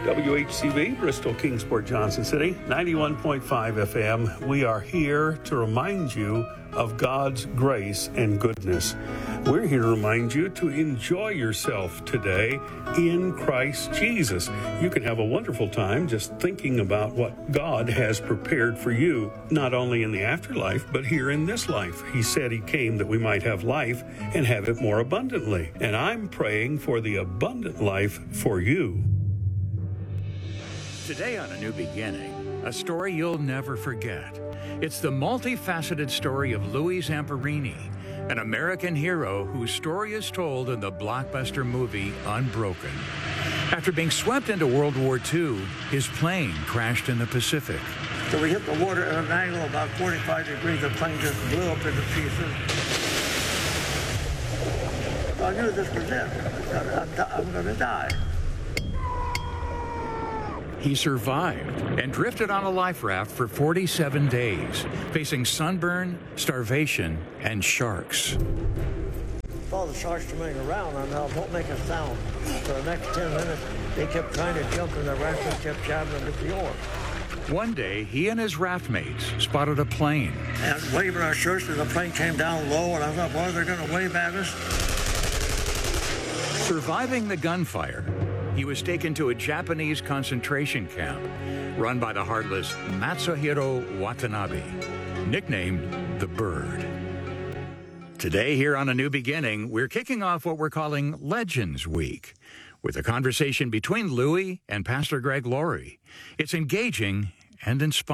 WHCV, Bristol, Kingsport, Johnson City, 91.5 FM. We are here to remind you of God's grace and goodness. We're here to remind you to enjoy yourself today in Christ Jesus. You can have a wonderful time just thinking about what God has prepared for you, not only in the afterlife, but here in this life. He said he came that we might have life and have it more abundantly. And I'm praying for the abundant life for you. Today on A New Beginning, a story you'll never forget. It's the multifaceted story of Louis Zamperini, an American hero whose story is told in the blockbuster movie Unbroken. After being swept into World War II, his plane crashed in the Pacific. So we hit the water at an angle of about 45 degrees. The plane just blew up into pieces. I knew this was it. I'm going to die. He survived and drifted on a life raft for 47 days, facing sunburn, starvation, and sharks. All the sharks swimming around, and I won't make a sound. For the next 10 minutes, they kept trying to jump in the raft and kept jabbing at the oar. One day, he and his raft mates spotted a plane. And waving our shirts, and the plane came down low, and I thought, boy, they're going to wave at us. Surviving the gunfire, he was taken to a Japanese concentration camp run by the heartless Matsuhiro Watanabe, nicknamed the Bird. Today, here on A New Beginning, we're kicking off what we're calling Legends Week with a conversation between Louis and Pastor Greg Laurie. It's engaging and inspiring.